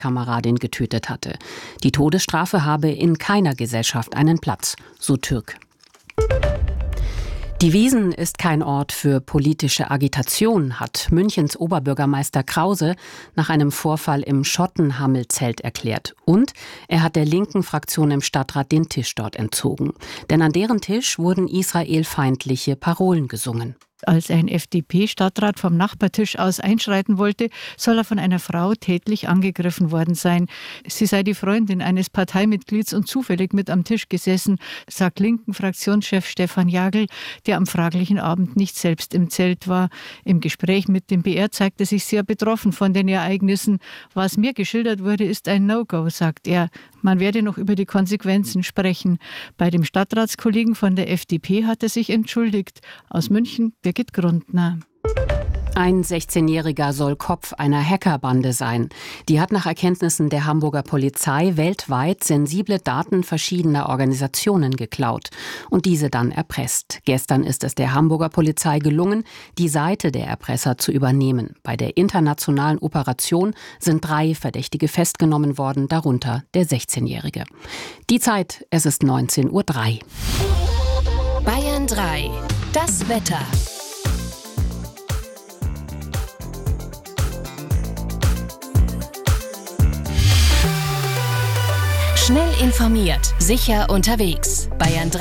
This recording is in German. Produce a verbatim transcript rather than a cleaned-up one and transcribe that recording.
Kameradin getötet hatte. Die Todesstrafe habe in keiner Gesellschaft einen Platz, so Türk. Die Wiesn ist kein Ort für politische Agitation, hat Münchens Oberbürgermeister Krause nach einem Vorfall im Schottenhammel-Zelt erklärt. Und er hat der linken Fraktion im Stadtrat den Tisch dort entzogen. Denn an deren Tisch wurden israelfeindliche Parolen gesungen. Als ein F D P-Stadtrat vom Nachbartisch aus einschreiten wollte, soll er von einer Frau tätlich angegriffen worden sein. Sie sei die Freundin eines Parteimitglieds und zufällig mit am Tisch gesessen, sagt linken Fraktionschef Stefan Jagl, der am fraglichen Abend nicht selbst im Zelt war. Im Gespräch mit dem B R zeigte sich sehr betroffen von den Ereignissen. Was mir geschildert wurde, ist ein No-Go, sagt er. Man werde noch über die Konsequenzen sprechen. Bei dem Stadtratskollegen von der F D P hat er sich entschuldigt. Aus München, Birgit Grundner. Ein sechzehnjähriger soll Kopf einer Hackerbande sein. Die hat nach Erkenntnissen der Hamburger Polizei weltweit sensible Daten verschiedener Organisationen geklaut und diese dann erpresst. Gestern ist es der Hamburger Polizei gelungen, die Seite der Erpresser zu übernehmen. Bei der internationalen Operation sind drei Verdächtige festgenommen worden, darunter der sechzehnjährige. Die Zeit, es ist neunzehn Uhr drei. Bayern drei, das Wetter. Schnell informiert, sicher unterwegs. Bayern drei.